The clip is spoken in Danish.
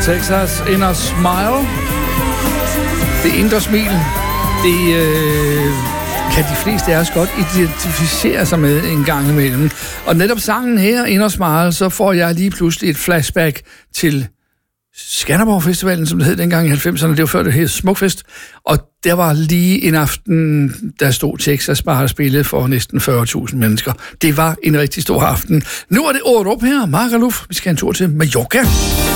Texas Inner Smile. Det indre smil, det kan de fleste af os godt identificere sig med en gang imellem. Og netop sangen her, Inner Smile, så får jeg lige pludselig et flashback til Skanderborg Festivalen, som det hed dengang i 90'erne. Det var før det hed Smukfest. Og der var lige en aften, der stod Texas bare og spillede for næsten 40.000 mennesker. Det var en rigtig stor aften. Nu er det året op her, Magaluf. Vi skal en tur til Mallorca.